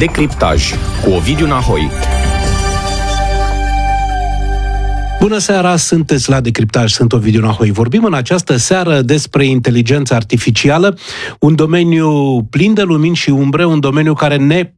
Decriptaj cu Ovidiu Nahoi. Bună seara, sunteți la Decriptaj, sunt Ovidiu Nahoi. Vorbim în această seară despre inteligența artificială, un domeniu plin de lumini și umbre, un domeniu care ne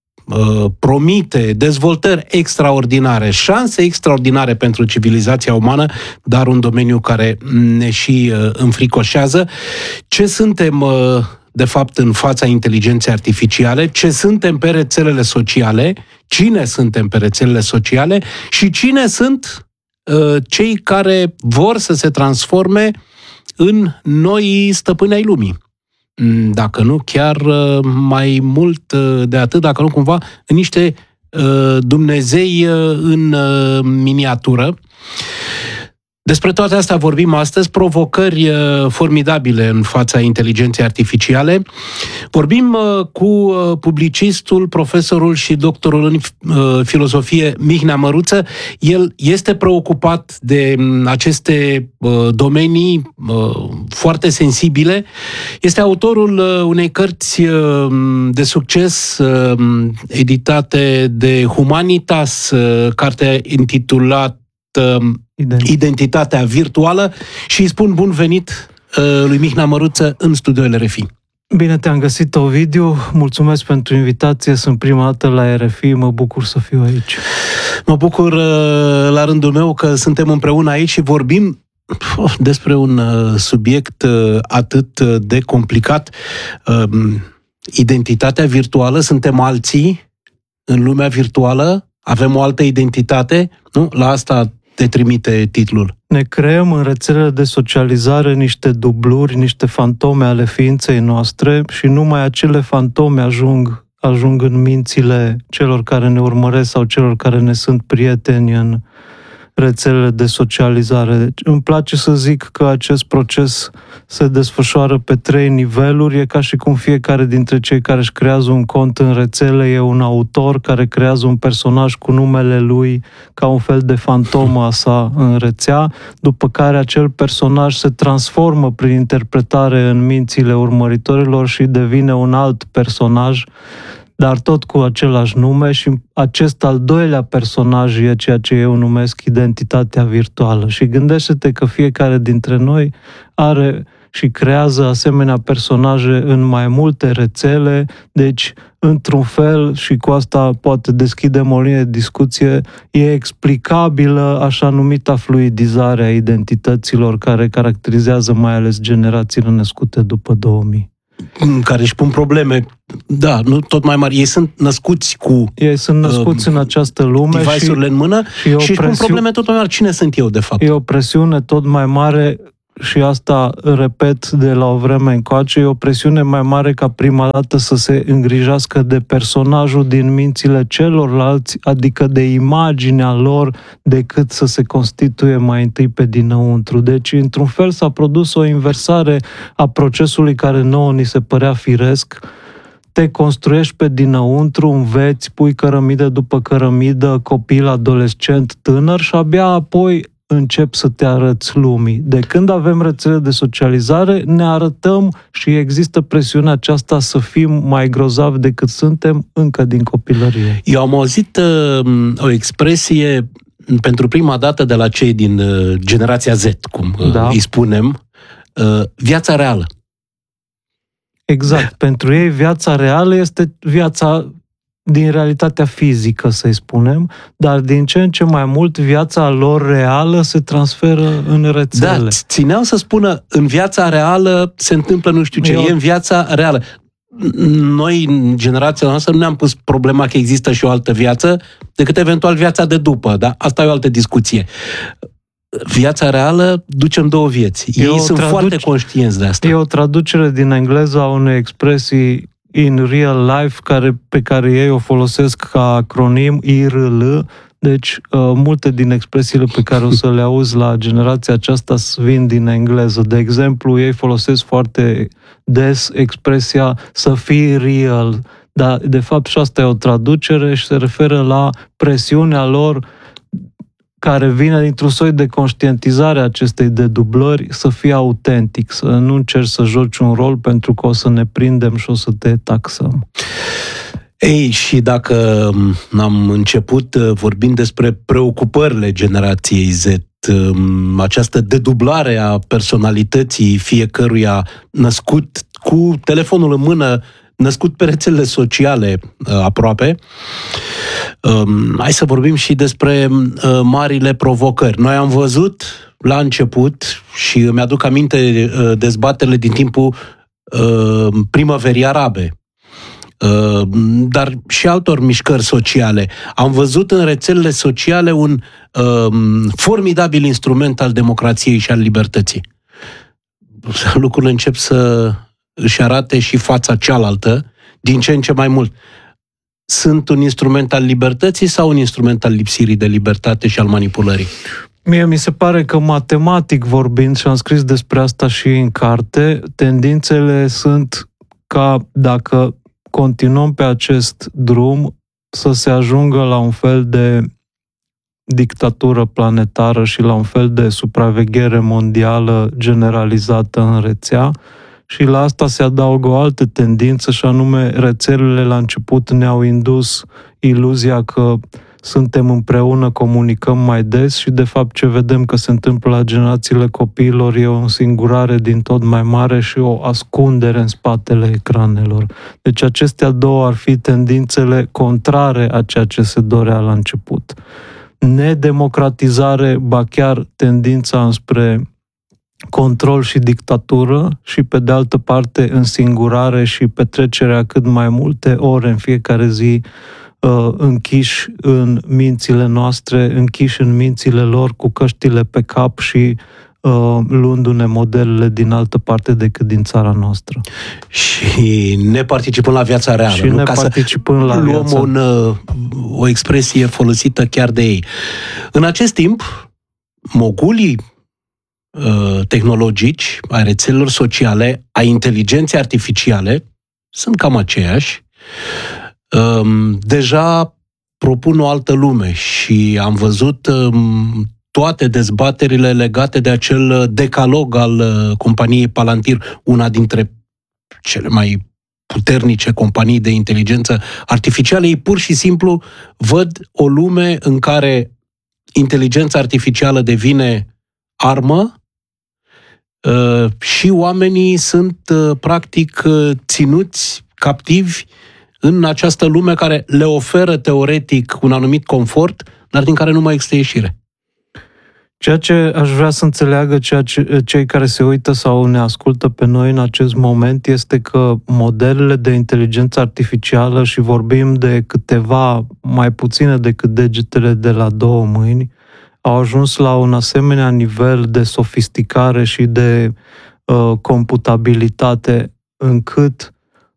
promite dezvoltări extraordinare, șanse extraordinare pentru civilizația umană, dar un domeniu care ne și înfricoșează. Ce suntem de fapt în fața inteligenței artificiale, ce suntem pe rețelele sociale, cine suntem pe rețelele sociale și cine sunt cei care vor să se transforme în noi stăpâni ai lumii. Dacă nu, chiar mai mult de atât, dacă nu cumva în niște Dumnezei în miniatură. Despre toate astea vorbim astăzi, provocări formidabile în fața inteligenței artificiale. Vorbim cu publicistul, profesorul și doctorul în filozofie Mihnea Măruță. El este preocupat de aceste domenii foarte sensibile. Este autorul unei cărți de succes editate de Humanitas, carte intitulată Identitatea virtuală, și îi spun bun venit lui Mihnea Măruță în studioul RFI. Bine te-am găsit, Ovidiu, mulțumesc pentru invitație, sunt prima dată la RFI, mă bucur să fiu aici. Mă bucur la rândul meu că suntem împreună aici și vorbim despre un subiect atât de complicat. Identitatea virtuală, suntem alții în lumea virtuală, avem o altă identitate, nu? La asta te trimite titlul. Ne creăm în rețelele de socializare niște dubluri, niște fantome ale ființei noastre și numai acele fantome ajung în mințile celor care ne urmăresc sau celor care ne sunt prieteni în rețelele de socializare. Deci, îmi place să zic că acest proces se desfășoară pe 3 niveluri. E ca și cum fiecare dintre cei care își creează un cont în rețele e un autor care creează un personaj cu numele lui ca un fel de fantomă a sa în rețea, după care acel personaj se transformă prin interpretare în mințile urmăritorilor și devine un alt personaj, dar tot cu același nume, și acest al doilea personaj e ceea ce eu numesc identitatea virtuală. Și gândește-te că fiecare dintre noi are și creează asemenea personaje în mai multe rețele, deci, într-un fel, și cu asta poate deschidem o linie de discuție, e explicabilă așa numita fluidizare a identităților care caracterizează mai ales generațiile născute după 2000. Care își pun probleme, da, nu tot mai mari. Ei sunt născuți în această lume device-urile în mână și își pun probleme tot mai mari. Cine sunt eu, de fapt? E o presiune tot mai mare și asta repet de la o vreme încoace, e o presiune mai mare ca prima dată să se îngrijească de personajul din mințile celorlalți, adică de imaginea lor, decât să se constituie mai întâi pe dinăuntru. Deci, într-un fel, s-a produs o inversare a procesului care nouă ni se părea firesc. Te construiești pe dinăuntru, înveți, pui cărămidă după cărămidă, copil, adolescent, tânăr și abia apoi încep să te arăți lumii. De când avem rețele de socializare, ne arătăm și există presiunea aceasta să fim mai grozavi decât suntem încă din copilărie. Eu am auzit o expresie pentru prima dată de la cei din generația Z, cum îi spunem, viața reală. Exact. Pentru ei viața reală este viața din realitatea fizică, să-i spunem, dar din ce în ce mai mult viața lor reală se transferă în rețele. Da, țineau să spună, în viața reală se întâmplă nu știu ce, e în viața reală. Noi, în generația noastră, nu ne-am pus problema că există și o altă viață, decât eventual viața de după, da? Asta e o altă discuție. Viața reală, ducem 2 vieți. Ei sunt foarte conștienți de asta. E o traducere din engleză a unei expresii in real life, pe care ei o folosesc ca acronim IRL. Deci, multe din expresiile pe care o să le auzi la generația aceasta vin din engleză. De exemplu, ei folosesc foarte des expresia să fii real. Dar, de fapt, și asta e o traducere și se referă la presiunea lor care vine dintr-un soi de conștientizare a acestei dedublări, să fii autentic, să nu încerci să joci un rol pentru că o să ne prindem și o să te taxăm. Ei, și dacă am început vorbind despre preocupările generației Z, această dedublare a personalității fiecăruia născut cu telefonul în mână, născut pe rețelele sociale aproape, hai să vorbim și despre marile provocări. Noi am văzut la început, și îmi aduc aminte dezbaterile din timpul primăverii arabe, dar și altor mișcări sociale. Am văzut în rețelele sociale un formidabil instrument al democrației și al libertății. Lucrurile încep să își arate și fața cealaltă, din ce în ce mai mult. Sunt un instrument al libertății sau un instrument al lipsirii de libertate și al manipulării? Mie mi se pare că, matematic vorbind, și am scris despre asta și în carte, tendințele sunt ca, dacă continuăm pe acest drum, să se ajungă la un fel de dictatură planetară și la un fel de supraveghere mondială generalizată în rețea. Și la asta se adaugă o altă tendință, și anume rețelele la început ne-au indus iluzia că suntem împreună, comunicăm mai des, și de fapt ce vedem că se întâmplă la generațiile copiilor e o însingurare din tot mai mare și o ascundere în spatele ecranelor. Deci acestea două ar fi tendințele contrare a ceea ce se dorea la început. Nedemocratizare, ba chiar tendința înspre control și dictatură, și pe de altă parte însingurare și petrecerea cât mai multe ore în fiecare zi închiși în mințile noastre, închiși în mințile lor cu căștile pe cap și luându-ne modelele din altă parte decât din țara noastră. Și ne participăm la viața reală. Și ne participăm la viața. Luăm o expresie folosită chiar de ei. În acest timp, mogulii tehnologici, a rețelelor sociale, a inteligenței artificiale, sunt cam aceiași. Deja propun o altă lume și am văzut toate dezbaterile legate de acel decalog al companiei Palantir, una dintre cele mai puternice companii de inteligență artificială. Ei pur și simplu văd o lume în care inteligența artificială devine armă și oamenii sunt practic ținuți captivi în această lume care le oferă teoretic un anumit confort, dar din care nu mai există ieșire. Ceea ce aș vrea să înțeleagă cei care se uită sau ne ascultă pe noi în acest moment este că modelele de inteligență artificială, și vorbim de câteva, mai puține decât degetele de la două mâini, au ajuns la un asemenea nivel de sofisticare și de computabilitate încât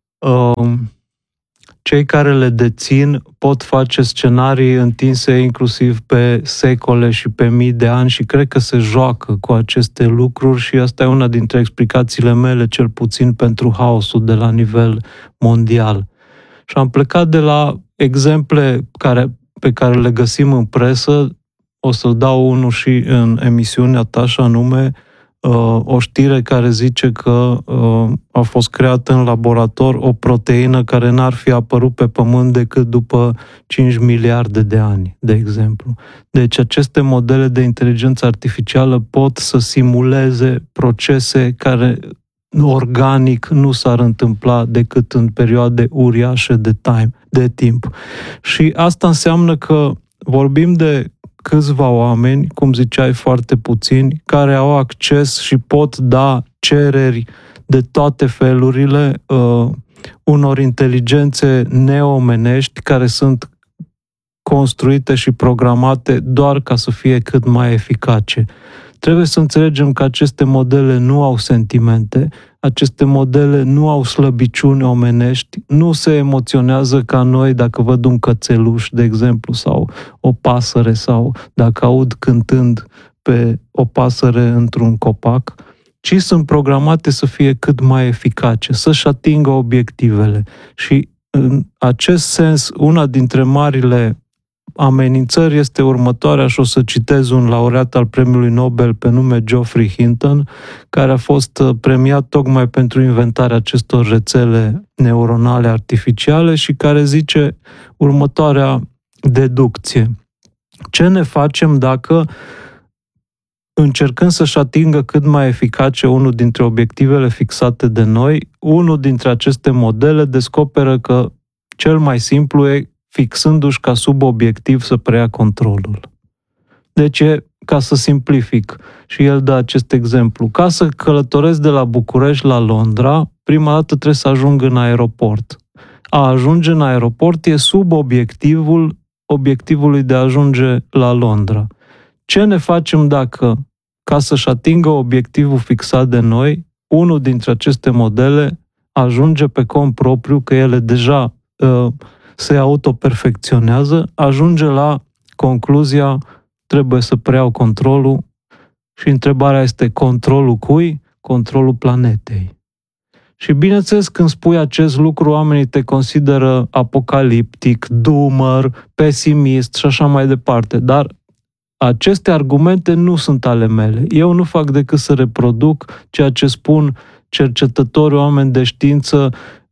cei care le dețin pot face scenarii întinse inclusiv pe secole și pe mii de ani, și cred că se joacă cu aceste lucruri, și asta e una dintre explicațiile mele, cel puțin, pentru haosul de la nivel mondial. Și am plecat de la exemple pe care le găsim în presă. O să-l dau unul și în emisiunea ta, și anume o știre care zice că a fost creată în laborator o proteină care n-ar fi apărut pe Pământ decât după 5 miliarde de ani, de exemplu. Deci aceste modele de inteligență artificială pot să simuleze procese care organic nu s-ar întâmpla decât în perioade uriașe de timp. Și asta înseamnă că vorbim de câțiva oameni, cum ziceai, foarte puțini, care au acces și pot da cereri de toate felurile unor inteligențe neomenești care sunt construite și programate doar ca să fie cât mai eficace. Trebuie să înțelegem că aceste modele nu au sentimente, aceste modele nu au slăbiciuni omenești, nu se emoționează ca noi dacă văd un cățeluș, de exemplu, sau o pasăre, sau dacă aud cântând pe o pasăre într-un copac, ci sunt programate să fie cât mai eficace, să-și atingă obiectivele. Și în acest sens, una dintre marile amenințări este următoarea și o să citez un laureat al premiului Nobel pe nume Geoffrey Hinton, care a fost premiat tocmai pentru inventarea acestor rețele neuronale artificiale și care zice următoarea deducție. Ce ne facem dacă, încercând să-și atingă cât mai eficace unul dintre obiectivele fixate de noi, unul dintre aceste modele descoperă că cel mai simplu e fixându-și ca subobiectiv să preia controlul. Deci, ca să simplific, și el dă acest exemplu, ca să călătoresc de la București la Londra, prima dată trebuie să ajung în aeroport. A ajunge în aeroport e sub obiectivului de a ajunge la Londra. Ce ne facem dacă, ca să-și atingă obiectivul fixat de noi, unul dintre aceste modele ajunge pe cont propriu, că ele deja se autoperfecționează, ajunge la concluzia trebuie să preiau controlul și întrebarea este controlul cui? Controlul planetei. Și bineînțeles, când spui acest lucru, oamenii te consideră apocaliptic, doomer, pesimist și așa mai departe, dar aceste argumente nu sunt ale mele. Eu nu fac decât să reproduc ceea ce spun cercetători, oameni de știință,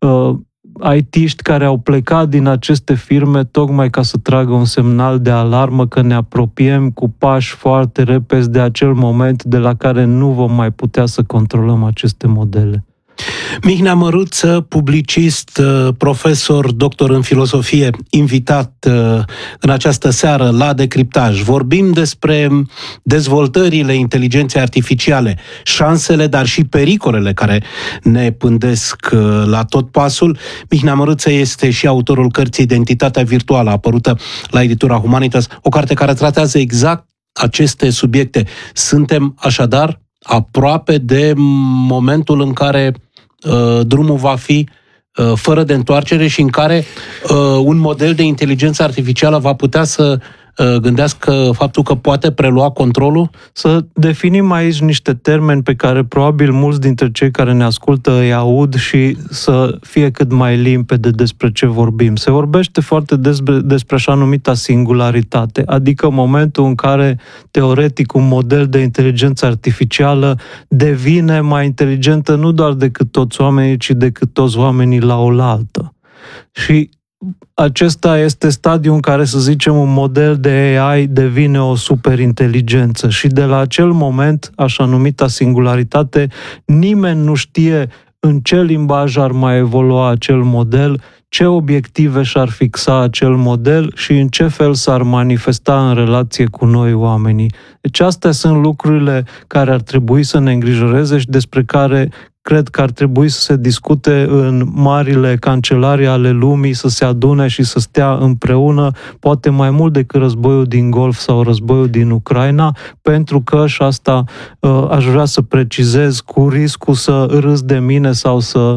IT-ști care au plecat din aceste firme tocmai ca să tragă un semnal de alarmă că ne apropiem cu pași foarte repezi de acel moment de la care nu vom mai putea să controlăm aceste modele. Mihnea Măruță, publicist, profesor, doctor în filosofie, invitat în această seară la Decriptaj. Vorbim despre dezvoltările inteligenței artificiale, șansele, dar și pericolele care ne pândesc la tot pasul. Mihnea Măruță este și autorul cărții Identitatea virtuală, apărută la editura Humanitas, o carte care tratează exact aceste subiecte. Suntem așadar aproape de momentul în care drumul va fi fără de întoarcere și în care un model de inteligență artificială va putea să gândească faptul că poate prelua controlul? Să definim aici niște termeni pe care probabil mulți dintre cei care ne ascultă îi aud și să fie cât mai limpede despre ce vorbim. Se vorbește foarte despre așa numita singularitate, adică momentul în care teoretic un model de inteligență artificială devine mai inteligentă nu doar decât toți oamenii, ci decât toți oamenii la oaltă. Și acesta este stadiul în care, să zicem, un model de AI devine o superinteligență și de la acel moment, așa numita singularitate, nimeni nu știe în ce limbaj ar mai evolua acel model, ce obiective și-ar fixa acel model și în ce fel s-ar manifesta în relație cu noi oamenii. Deci astea sunt lucrurile care ar trebui să ne îngrijoreze și despre care cred că ar trebui să se discute în marile cancelarii ale lumii, să se adune și să stea împreună, poate mai mult decât războiul din Golf sau războiul din Ucraina, pentru că, și asta aș vrea să precizez, cu riscul să râzi de mine sau să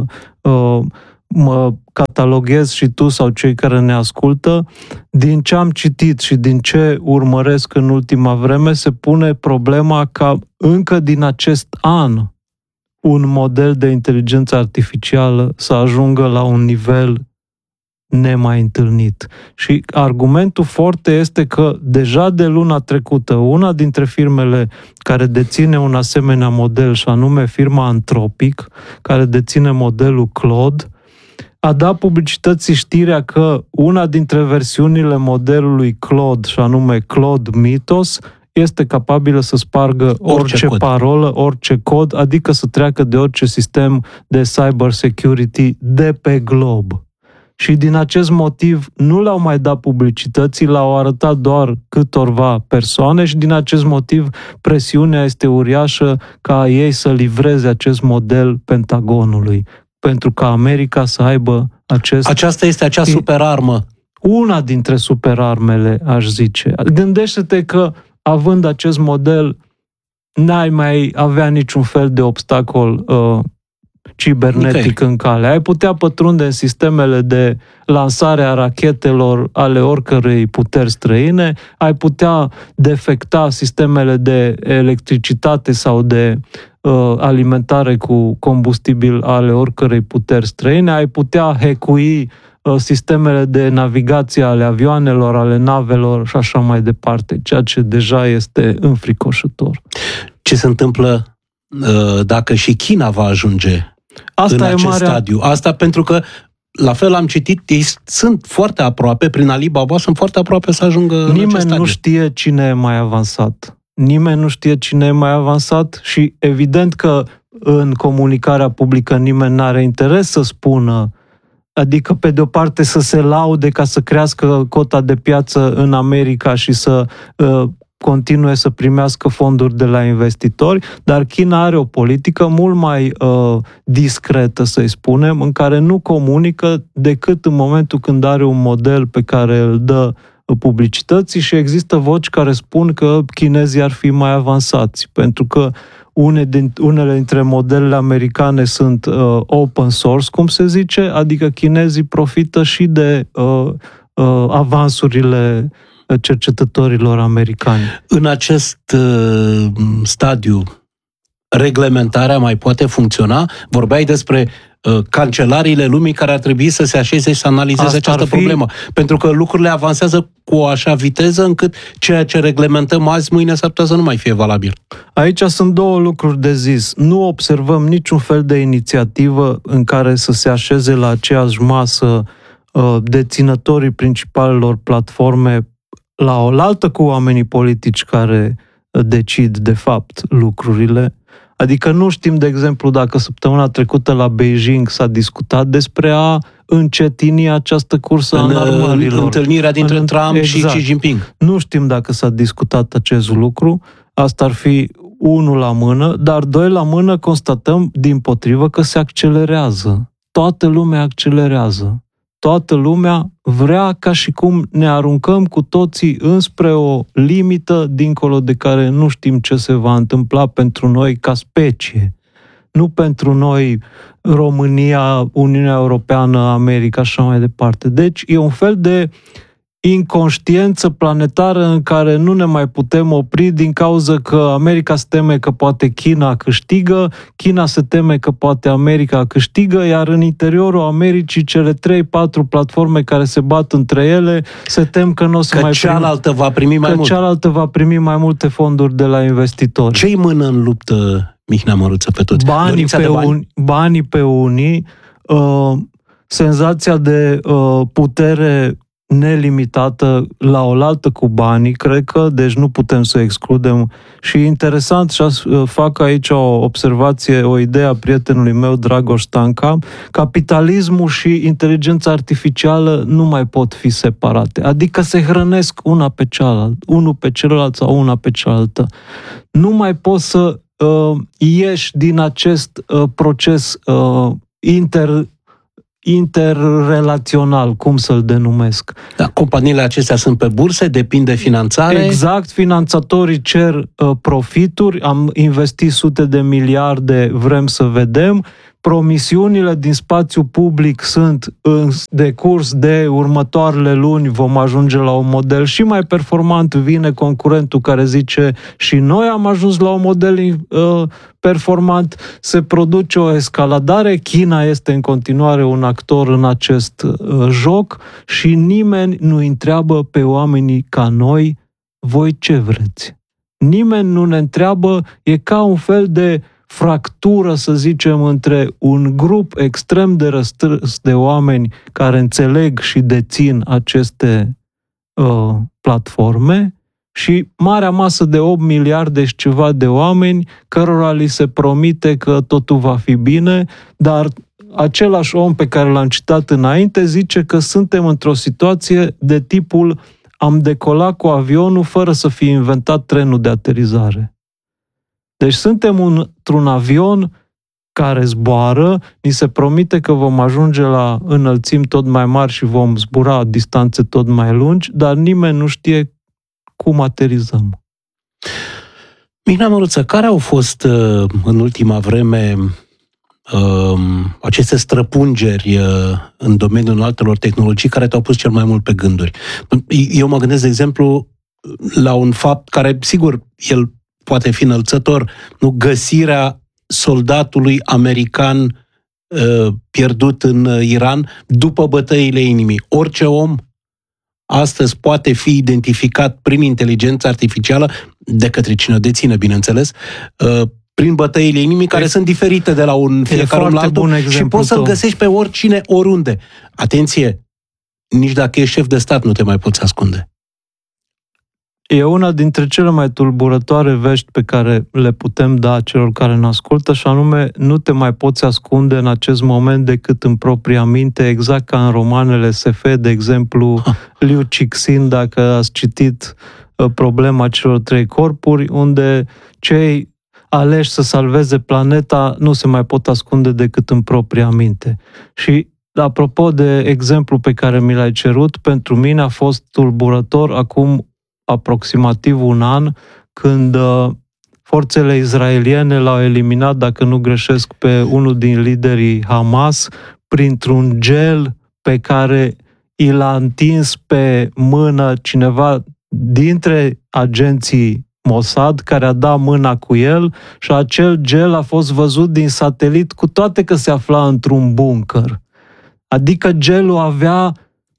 mă cataloghez și tu sau cei care ne ascultă, din ce am citit și din ce urmăresc în ultima vreme, se pune problema ca încă din acest an un model de inteligență artificială să ajungă la un nivel nemai întâlnit. Și argumentul forte este că deja de luna trecută, una dintre firmele care deține un asemenea model, și anume firma Anthropic, care deține modelul Claude, a dat publicității știrea că una dintre versiunile modelului Claude, și anume Claude Mythos, este capabilă să spargă orice parolă, orice cod, adică să treacă de orice sistem de cyber security de pe glob. Și din acest motiv nu l-au mai dat publicității, l-au arătat doar câtorva persoane și din acest motiv presiunea este uriașă ca ei să livreze acest model Pentagonului, pentru ca America să aibă acest... Aceasta este acea superarmă. Una dintre superarmele, aș zice. Gândește-te că având acest model, n-ai mai avea niciun fel de obstacol cibernetic în cale. Ai putea pătrunde în sistemele de lansare a rachetelor ale oricărei puteri străine, ai putea defecta sistemele de electricitate sau de alimentare cu combustibil ale oricărei puteri străine, ai putea hackui sistemele de navigație ale avioanelor, ale navelor și așa mai departe, ceea ce deja este înfricoșător. Ce se întâmplă dacă și China va ajunge în acest stadiu? Asta pentru că, la fel am citit, ei sunt foarte aproape, prin Alibaba sunt foarte aproape să ajungă în acest stadiu. Nimeni nu știe cine e mai avansat. Nimeni nu știe cine e mai avansat și evident că în comunicarea publică nimeni nu are interes să spună, adică pe de o parte să se laude ca să crească cota de piață în America și să continue să primească fonduri de la investitori, dar China are o politică mult mai discretă, să-i spunem, în care nu comunică decât în momentul când are un model pe care îl dă publicității și există voci care spun că chinezii ar fi mai avansați, pentru că unele dintre modelele americane sunt open source, cum se zice, adică chinezii profită și de avansurile cercetătorilor americani. În acest stadiu, reglementarea mai poate funcționa? Vorbeai despre cancelariile lumii care ar trebui să se așeze și să analizeze această problemă. Pentru că lucrurile avansează cu o așa viteză încât ceea ce reglementăm azi, mâine s-ar putea să nu mai fie valabil. Aici sunt două lucruri de zis. Nu observăm niciun fel de inițiativă în care să se așeze la aceeași masă deținătorii principalelor platforme la oaltă cu oamenii politici care decid de fapt lucrurile. Adică nu știm, de exemplu, dacă săptămâna trecută la Beijing s-a discutat despre a încetini această cursă în armărilor. Întâlnirea dintre Trump și Xi Jinping. Nu știm dacă s-a discutat acest lucru. Asta ar fi unul la mână, dar doi la mână constatăm dimpotrivă că se accelerează. Toată lumea accelerează. Toată lumea vrea ca și cum ne aruncăm cu toții înspre o limită dincolo de care nu știm ce se va întâmpla pentru noi ca specie. Nu pentru noi, România, Uniunea Europeană, America, așa mai departe. Deci e un fel de inconștiență planetară în care nu ne mai putem opri din cauza că America se teme că poate China câștigă, China se teme că poate America câștigă, iar în interiorul Americii cele 3-4 platforme care se bat între ele se tem că nu o să mai cealaltă va primi mai mult. Cealaltă va primi mai multe fonduri de la investitori. Ce-i mână în luptă, Mihnea Măruță, pe toți? Banii pe unii, senzația de putere nelimitată la oaltă cu banii, cred că, deci nu putem să excludem. Și interesant, și fac aici o observație, o idee a prietenului meu, Dragoș Stanca, capitalismul și inteligența artificială nu mai pot fi separate. Adică se hrănesc una pe cealaltă, unul pe celălalt sau una pe cealaltă. Nu mai poți să ieși din acest proces interrelațional, cum să-l denumesc. Da, companiile acestea sunt pe burse, depind de finanțare. Exact, finanțatorii cer profituri, am investit sute de miliarde, vrem să vedem. Promisiunile din spațiu public sunt în decurs de următoarele luni, vom ajunge la un model și mai performant, vine concurentul care zice și noi am ajuns la un model performant, se produce o escaladare, China este în continuare un actor în acest joc și nimeni nu întreabă pe oamenii ca noi, voi ce vreți? Nimeni nu ne întreabă, e ca un fel de fractură, să zicem, între un grup extrem de răstrâns de oameni care înțeleg și dețin aceste platforme și marea masă de 8 miliarde și ceva de oameni cărora li se promite că totul va fi bine, dar același om pe care l-am citat înainte zice că suntem într-o situație de tipul am decolat cu avionul fără să fi inventat trenul de aterizare. Deci suntem într-un avion care zboară, ni se promite că vom ajunge la înălțimi tot mai mari și vom zbura distanțe tot mai lungi, dar nimeni nu știe cum aterizăm. Mihnea Măruță, care au fost în ultima vreme aceste străpungeri în domeniul altelor tehnologii care te-au pus cel mai mult pe gânduri? Eu mă gândesc, de exemplu, la un fapt care, sigur, el poate fi înălțător, nu, găsirea soldatului american pierdut în Iran după bătăile inimii. Orice om astăzi poate fi identificat prin inteligență artificială, de către cine o deține, bineînțeles, prin bătăile inimii, care sunt diferite de la un fiecare om la altul, și poți să-l găsești pe oricine, oriunde. Atenție! Nici dacă ești șef de stat nu te mai poți ascunde. E una dintre cele mai tulburătoare vești pe care le putem da celor care ne ascultă, și anume, nu te mai poți ascunde în acest moment decât în propria minte, exact ca în romanele SF, de exemplu, Liu Cixin, dacă ați citit Problema celor trei corpuri, unde cei aleși să salveze planeta nu se mai pot ascunde decât în propria minte. Și apropo de exemplu pe care mi l-ai cerut, pentru mine a fost tulburător acum aproximativ un an, când forțele izraeliene l-au eliminat, dacă nu greșesc, pe unul din liderii Hamas printr-un gel pe care i l-a întins pe mână cineva dintre agenții Mossad, care a dat mâna cu el, și acel gel a fost văzut din satelit, cu toate că se afla într-un bunker. Adică gelul avea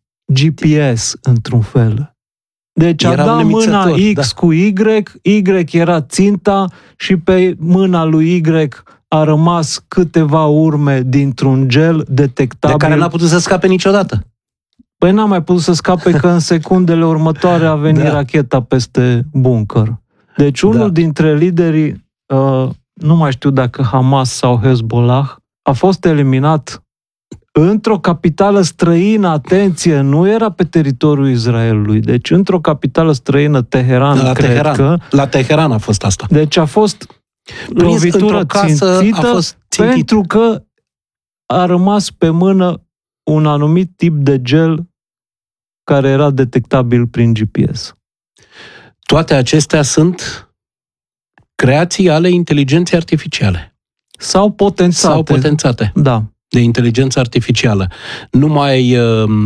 GPS, într-un fel. Deci a dat mâna X cu Y, Y era ținta și pe mâna lui Y a rămas câteva urme dintr-un gel detectabil. De care n-a putut să scape niciodată. Păi n-a mai putut să scape că în secundele următoare a venit racheta peste bunker. Deci unul dintre liderii, nu mai știu dacă Hamas sau Hezbollah, a fost eliminat într-o capitală străină, atenție, nu era pe teritoriul Israelului, deci într-o capitală străină, Teheran, La Teheran a fost asta. Deci a fost lovitură țintită, pentru că a rămas pe mână un anumit tip de gel care era detectabil prin GPS. Toate acestea sunt creații ale inteligenței artificiale. Sau potențate. Da. De inteligență artificială. Nu mai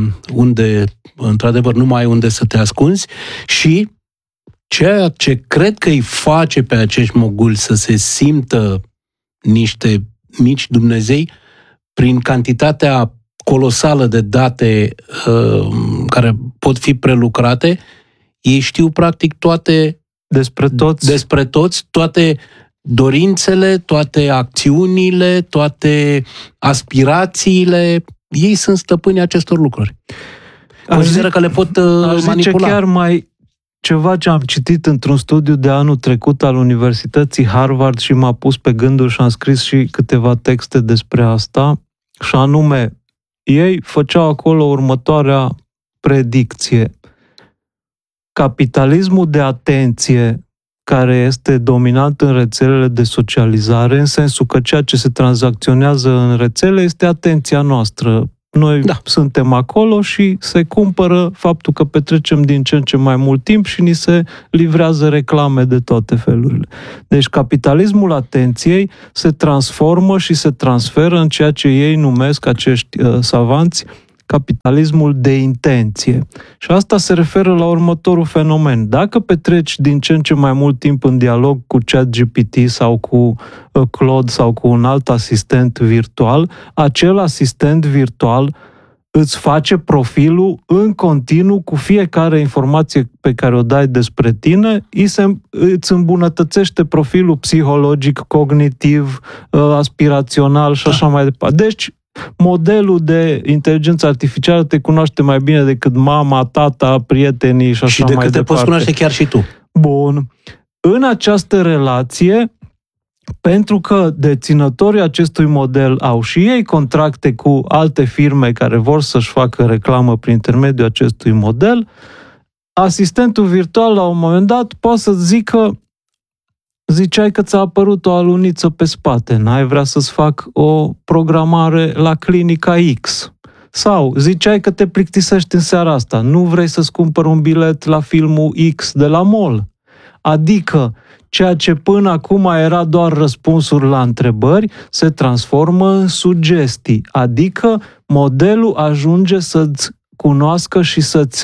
într-adevăr, nu mai ai unde să te ascunzi, și ceea ce cred că îi face pe acești moguli să se simtă niște mici Dumnezei, prin cantitatea colosală de date care pot fi prelucrate, ei știu practic toate despre toți, toate dorințele, toate acțiunile, toate aspirațiile. Ei sunt stăpânii acestor lucruri. Consideră că le pot manipula. Chiar mai ceva ce am citit într-un studiu de anul trecut al Universității Harvard și m-a pus pe gânduri și am scris și câteva texte despre asta, și anume, ei făceau acolo următoarea predicție. Capitalismul de atenție care este dominant în rețelele de socializare, în sensul că ceea ce se tranzacționează în rețele este atenția noastră. Noi suntem acolo și se cumpără faptul că petrecem din ce în ce mai mult timp și ni se livrează reclame de toate felurile. Deci capitalismul atenției se transformă și se transferă în ceea ce ei numesc, acești savanți, capitalismul de intenție. Și asta se referă la următorul fenomen. Dacă petreci din ce în ce mai mult timp în dialog cu ChatGPT sau cu Claude sau cu un alt asistent virtual, acel asistent virtual îți face profilul în continuu cu fiecare informație pe care o dai despre tine, îți îmbunătățește profilul psihologic, cognitiv, aspirațional și așa mai departe. Deci, modelul de inteligență artificială te cunoaște mai bine decât mama, tata, prietenii și așa mai departe. Și te poți cunoaște chiar și tu. Bun. În această relație, pentru că deținătorii acestui model au și ei contracte cu alte firme care vor să-și facă reclamă prin intermediul acestui model, asistentul virtual la un moment dat poate să zică: ziceai că ți-a apărut o aluniță pe spate, n-ai vrea să-ți fac o programare la clinica X. Sau ziceai că te plictisești în seara asta, nu vrei să-ți cumpări un bilet la filmul X de la mall. Adică, ceea ce până acum era doar răspunsuri la întrebări, se transformă în sugestii. Adică, modelul ajunge să-ți cunoască și să-ți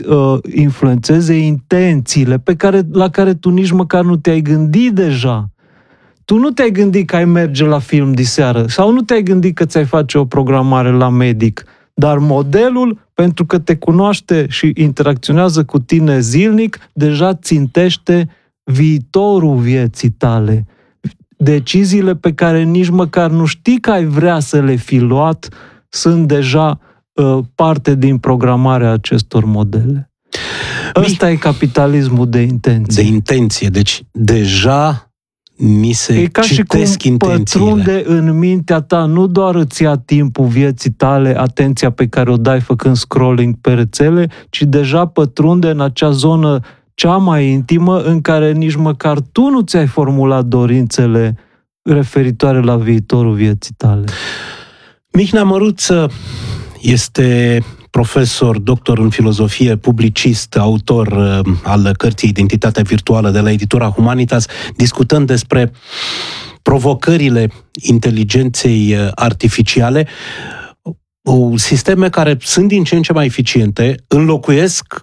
influențeze intențiile la care tu nici măcar nu te-ai gândit deja. Tu nu te-ai gândit că ai merge la film diseară sau nu te-ai gândit că ți-ai face o programare la medic, dar modelul, pentru că te cunoaște și interacționează cu tine zilnic, deja țintește viitorul vieții tale. Deciziile pe care nici măcar nu știi că ai vrea să le fi luat sunt deja parte din programarea acestor modele. Ăsta e capitalismul de intenție. De intenție. Deci deja ni se citesc intențiile. Pătrunde în mintea ta, nu doar îți ia timpul vieții tale, atenția pe care o dai făcând scrolling pe rețele, ci deja pătrunde în acea zonă cea mai intimă în care nici măcar tu nu ți-ai formulat dorințele referitoare la viitorul vieții tale. Mihnea Măruță este profesor, doctor în filozofie, publicist, autor al cărții Identitatea virtuală de la editura Humanitas, discutând despre provocările inteligenței artificiale, sisteme care sunt din ce în ce mai eficiente, înlocuiesc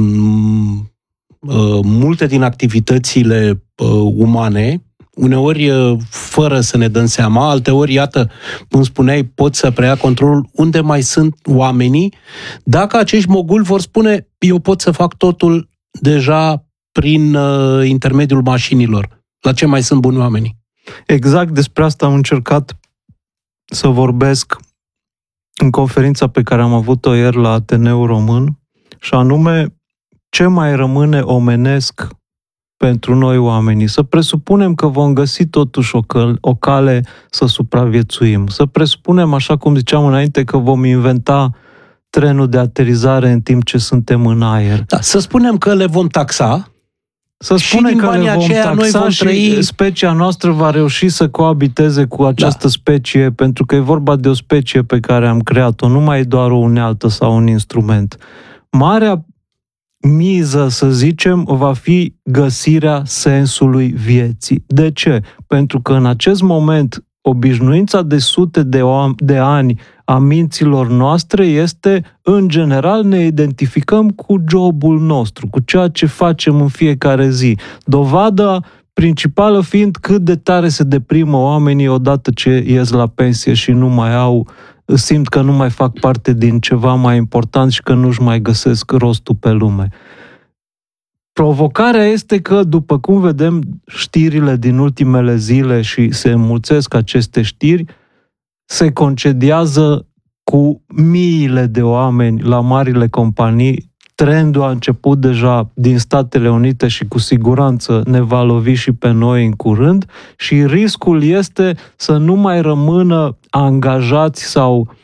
multe din activitățile umane, uneori fără să ne dăm seama, alteori, iată, cum spuneai, pot să preia controlul unde mai sunt oamenii. Dacă acești moguli vor spune, eu pot să fac totul deja prin intermediul mașinilor, la ce mai sunt buni oamenii? Exact despre asta am încercat să vorbesc în conferința pe care am avut-o ieri la Ateneul Român, și anume, ce mai rămâne omenesc pentru noi oamenii. Să presupunem că vom găsi totuși o cale să supraviețuim. Să presupunem, așa cum ziceam înainte, că vom inventa trenul de aterizare în timp ce suntem în aer. Da, să spunem că le vom taxa. Să spunem că le vom taxa și specia noastră va reuși să coabiteze cu această specie, pentru că e vorba de o specie pe care am creat-o, nu mai e doar o unealtă sau un instrument. Marea miză, să zicem, va fi găsirea sensului vieții. De ce? Pentru că în acest moment obișnuința de sute de ani a minților noastre este, în general, ne identificăm cu jobul nostru, cu ceea ce facem în fiecare zi. Dovada principală fiind cât de tare se deprimă oamenii odată ce ies la pensie și nu mai au, simt că nu mai fac parte din ceva mai important și că nu-și mai găsesc rostul pe lume. Provocarea este că, după cum vedem știrile din ultimele zile și se înmulțesc aceste știri, se concediază cu miile de oameni la marile companii. Trendul a început deja din Statele Unite și cu siguranță ne va lovi și pe noi în curând și riscul este să nu mai rămână angajați sau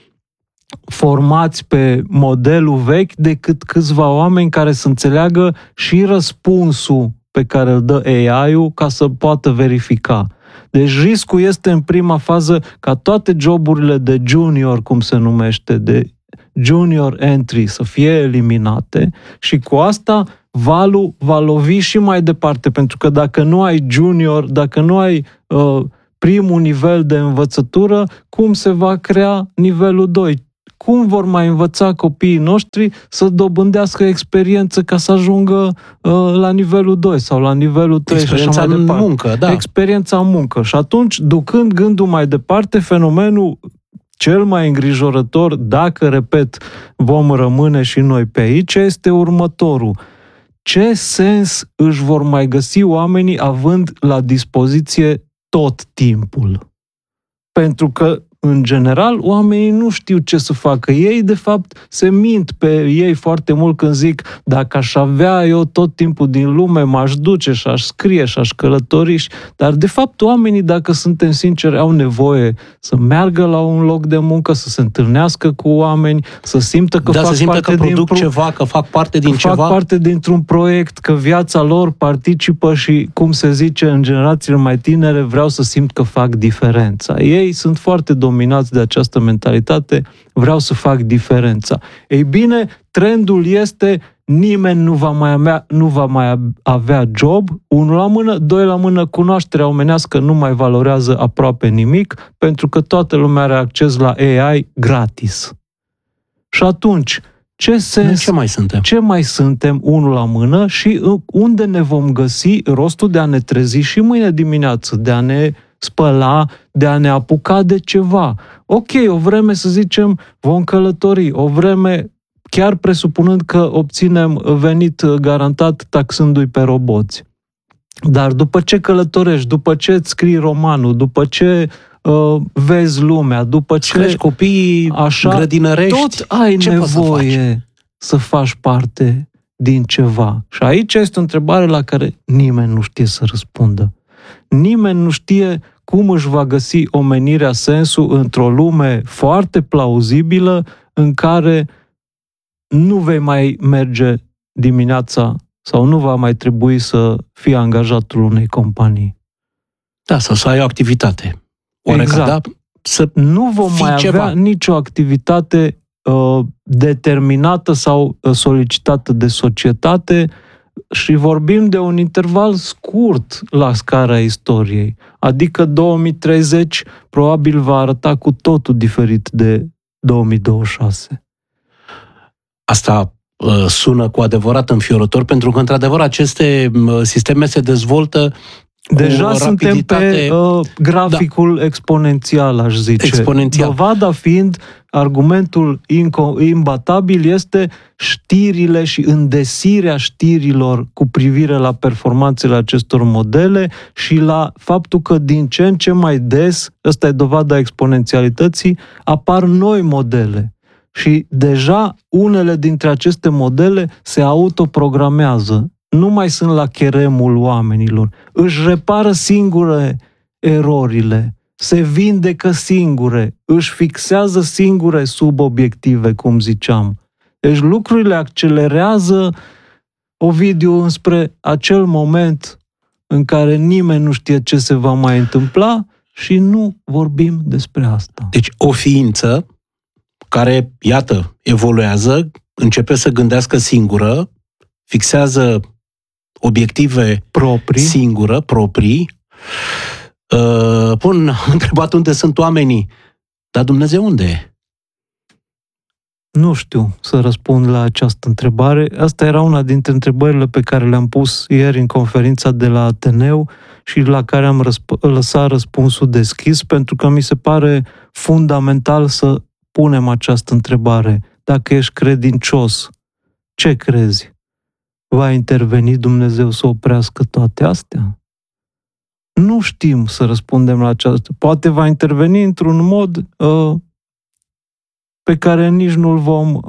formați pe modelul vechi decât câțiva oameni care să înțeleagă și răspunsul pe care îl dă AI-ul ca să poată verifica. Deci riscul este în prima fază ca toate joburile de junior, cum se numește, de junior entry să fie eliminate și cu asta valul va lovi și mai departe, pentru că dacă nu ai junior, dacă nu ai primul nivel de învățătură, cum se va crea nivelul 2? Cum vor mai învăța copiii noștri să dobândească experiență ca să ajungă la nivelul 2 sau la nivelul 3 și așa mai departe? Muncă, da. Experiența în muncă. Și atunci, ducând gândul mai departe, fenomenul cel mai îngrijorător, dacă, repet, vom rămâne și noi pe aici, este următorul. Ce sens își vor mai găsi oamenii având la dispoziție tot timpul? Pentru că, în general, oamenii nu știu ce să facă. Ei, de fapt, se mint pe ei foarte mult când zic, dacă aș avea eu tot timpul din lume, m-aș duce și aș scrie și aș călători. Dar, de fapt, oamenii, dacă suntem sinceri, au nevoie să meargă la un loc de muncă, să se întâlnească cu oameni, să simtă că fac parte produc ceva, că fac parte din ceva. Fac parte dintr-un proiect, că viața lor participă și, cum se zice în generațiile mai tinere, vreau să simt că fac diferența. Ei sunt foarte dominați de această mentalitate, vreau să fac diferența. Ei bine, trendul este nimeni nu va mai avea job, 1 la mână, 2 la mână, cunoașterea omenească nu mai valorează aproape nimic, pentru că toată lumea are acces la AI gratis. Și atunci, ce sens? Ce mai suntem? Ce mai suntem 1 la mână și unde ne vom găsi rostul de a ne trezi și mâine dimineață, de a ne spăla, de a ne apuca de ceva. Ok, o vreme, să zicem, vom călători, o vreme, chiar presupunând că obținem venit garantat taxându-i pe roboți. Dar după ce călătorești, după ce îți scrii romanul, după ce vezi lumea, după ce crești copiii, așa, grădinărești, tot ai nevoie să faci parte din ceva. Și aici este o întrebare la care nimeni nu știe să răspundă. Nimeni nu știe cum își va găsi omenirea sensul într-o lume foarte plauzibilă în care nu vei mai merge dimineața sau nu va mai trebui să fii angajatul unei companii. Da, sau să ai o activitate. Exact. Nu vom mai avea nicio activitate determinată sau solicitată de societate și vorbim de un interval scurt la scara istoriei. Adică 2030 probabil va arăta cu totul diferit de 2026. Asta sună cu adevărat înfiorător, pentru că, într-adevăr, aceste sisteme se dezvoltă deja suntem pe graficul exponențial, aș zice. Exponențial. Dovada fiind, argumentul imbatabil este știrile și îndesirea știrilor cu privire la performanțele acestor modele și la faptul că din ce în ce mai des, ăsta e dovada exponențialității, apar noi modele. Și deja unele dintre aceste modele se autoprogramează. Nu mai sunt la cheremul oamenilor. Își repară singure erorile, se vindecă singure, își fixează singure subobiective, cum ziceam. Deci lucrurile accelerează, Ovidiu, înspre acel moment în care nimeni nu știe ce se va mai întâmpla și nu vorbim despre asta. Deci o ființă care, iată, evoluează, începe să gândească singură, fixează obiective proprii. Am întrebat unde sunt oamenii, dar Dumnezeu unde e? Nu știu să răspund la această întrebare. Asta era una dintre întrebările pe care le-am pus ieri în conferința de la Ateneu și la care am lăsat răspunsul deschis, pentru că mi se pare fundamental să punem această întrebare. Dacă ești credincios, ce crezi? Va interveni Dumnezeu să oprească toate astea? Nu știm să răspundem la aceasta. Poate va interveni într-un mod pe care nici nu-l vom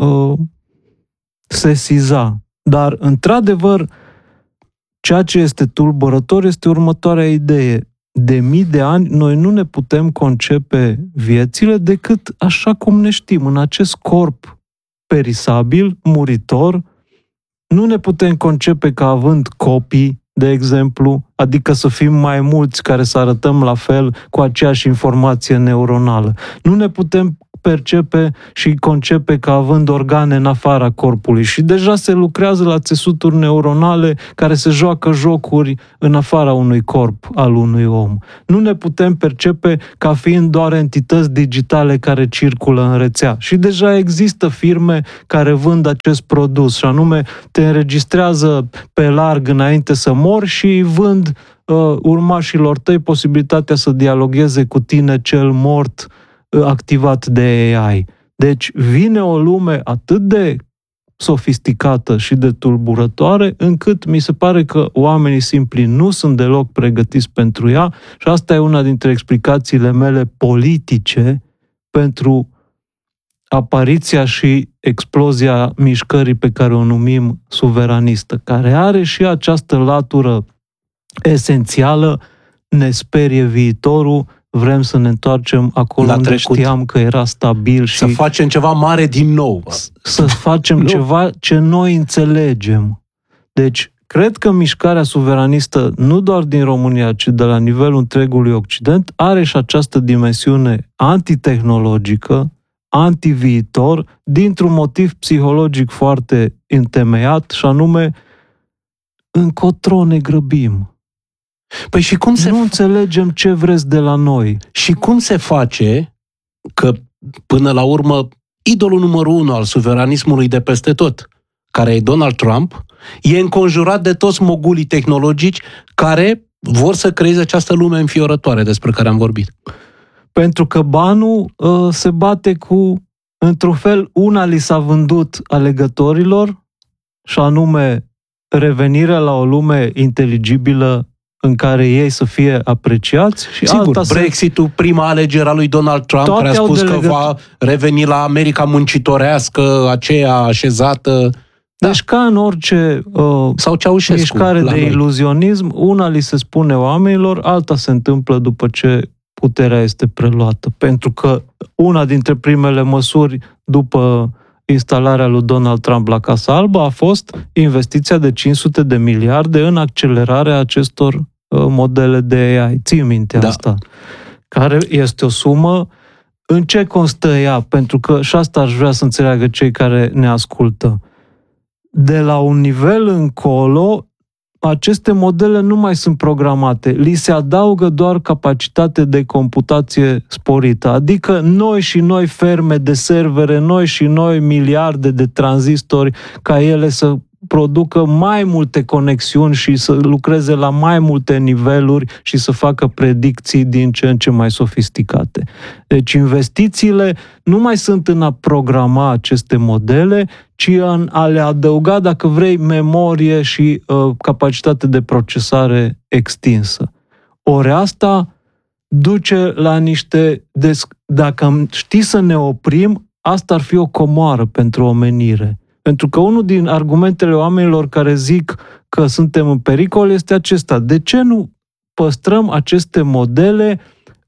sesiza. Dar, într-adevăr, ceea ce este tulburător este următoarea idee. De mii de ani, noi nu ne putem concepe viețile decât așa cum ne știm, în acest corp perisabil, muritor. Nu ne putem concepe ca având copii, de exemplu, adică să fim mai mulți care să arătăm la fel cu aceeași informație neuronală. Nu ne putem percepe și concepe ca având organe în afara corpului și deja se lucrează la țesuturi neuronale care se joacă jocuri în afara unui corp al unui om. Nu ne putem percepe ca fiind doar entități digitale care circulă în rețea. Și deja există firme care vând acest produs, și anume te înregistrează pe larg înainte să mori și vând urmașilor tăi posibilitatea să dialogueze cu tine cel mort activat de AI. Deci vine o lume atât de sofisticată și de tulburătoare, încât mi se pare că oamenii simpli nu sunt deloc pregătiți pentru ea și asta e una dintre explicațiile mele politice pentru apariția și explozia mișcării pe care o numim suveranistă, care are și această latură esențială, ne sperie viitorul, vrem să ne întoarcem acolo unde știam că era stabil și să facem ceva mare din nou. Să facem ceva ce noi înțelegem. Deci, cred că mișcarea suveranistă, nu doar din România, ci de la nivelul întregului Occident, are și această dimensiune antitehnologică, antiviitor, dintr-un motiv psihologic foarte întemeiat, și anume, încotro ne grăbim. Păi și cum nu înțelegem ce vreți de la noi. Și cum se face că, până la urmă, idolul numărul 1 al suveranismului de peste tot, care e Donald Trump, e înconjurat de toți mogulii tehnologici care vor să creeze această lume înfiorătoare despre care am vorbit. Pentru că banul se bate cu, într-un fel, una li s-a vândut alegătorilor, și anume revenirea la o lume inteligibilă în care ei să fie apreciați. Și sigur, Brexit-ul, prima alegere a lui Donald Trump, care a spus că va reveni la America muncitorească, aceea așezată. Deci ca în orice sau mișcare de iluzionism, una li se spune oamenilor, alta se întâmplă după ce puterea este preluată. Pentru că una dintre primele măsuri după instalarea lui Donald Trump la Casa Albă a fost investiția de 500 de miliarde în accelerarea acestor modele de AI. Ții minte asta? Care este o sumă. În ce constă ea? Pentru că și asta aș vrea să înțeleagă cei care ne ascultă. De la un nivel încolo, aceste modele nu mai sunt programate. Li se adaugă doar capacitate de computație sporită. Adică noi și noi ferme de servere, noi și noi miliarde de tranzistori, ca ele să producă mai multe conexiuni și să lucreze la mai multe niveluri și să facă predicții din ce în ce mai sofisticate. Deci investițiile nu mai sunt în a programa aceste modele, ci în a le adăuga, dacă vrei, memorie și capacitate de procesare extinsă. Ori asta duce la niște... Dacă știi să ne oprim, asta ar fi o comoară pentru omenire. Pentru că unul din argumentele oamenilor care zic că suntem în pericol este acesta. De ce nu păstrăm aceste modele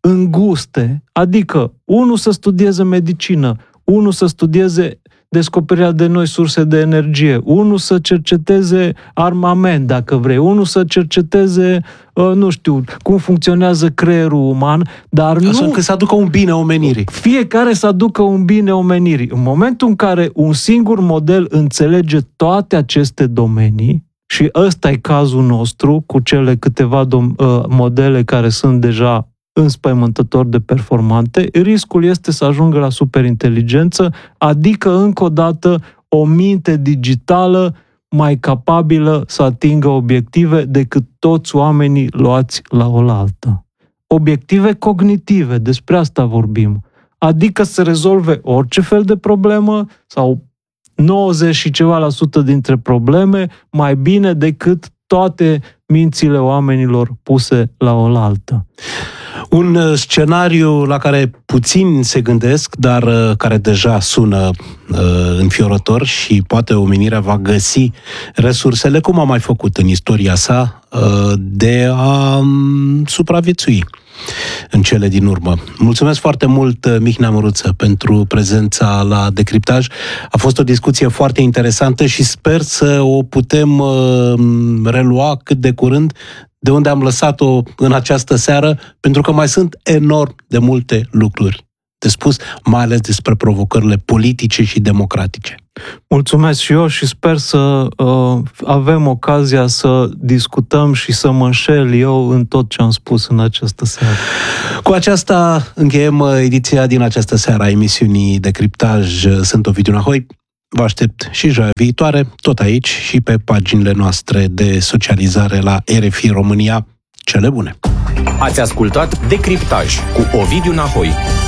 înguste? Adică, unul să studieze medicină, unul să studieze descoperirea de noi surse de energie, unul să cerceteze armament, dacă vrei, unul să cerceteze, nu știu, cum funcționează creierul uman, dar nu... Așa încât să aducă un bine omenirii. Fiecare să aducă un bine omenirii. În momentul în care un singur model înțelege toate aceste domenii, și ăsta e cazul nostru, cu cele câteva modele care sunt deja înspăimântător de performante, riscul este să ajungă la superinteligență, adică, încă o dată, o minte digitală mai capabilă să atingă obiective decât toți oamenii luați la oaltă. Obiective cognitive, despre asta vorbim. Adică să rezolve orice fel de problemă sau 90 și ceva la sută dintre probleme mai bine decât toate mințile oamenilor puse la oaltă. Un scenariu la care puțini se gândesc, dar care deja sună înfiorător și poate omenirea va găsi resursele, cum a mai făcut în istoria sa, de a supraviețui în cele din urmă. Mulțumesc foarte mult, Mihnea Măruță, pentru prezența la Decriptaj. A fost o discuție foarte interesantă și sper să o putem relua cât de curând de unde am lăsat-o în această seară, pentru că mai sunt enorm de multe lucruri de spus, mai ales despre provocările politice și democratice. Mulțumesc și eu și sper să avem ocazia să discutăm și să mă înșel eu în tot ce am spus în această seară. Cu aceasta încheiem ediția din această seară a emisiunii Decriptaj. Sunt Ovidiu Nahoi. Vă aștept și joia viitoare, tot aici și pe paginile noastre de socializare la RFI România. Cele bune! Ați ascultat Decriptaj cu Ovidiu Nahoi.